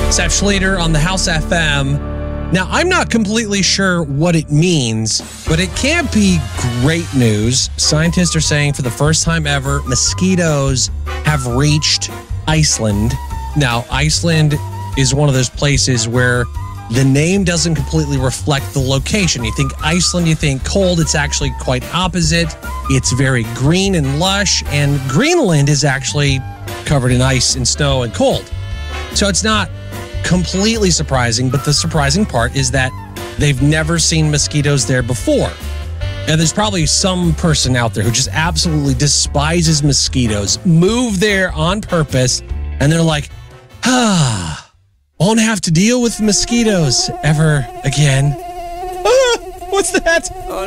Seth Schleter on the House FM. Now, I'm not completely sure what it means, but it can't be great news. Scientists are saying for the first time ever, mosquitoes have reached Iceland. Now, Iceland is one of those places where the name doesn't completely reflect the location. You think Iceland, you think cold. It's actually quite opposite. It's very green and lush, and Greenland is actually covered in ice and snow and cold. So it's not completely surprising, but the surprising part is that they've never seen mosquitoes there before. And there's probably some person out there who just absolutely despises mosquitoes, move there on purpose, and they're like, won't have to deal with mosquitoes ever again. What's that?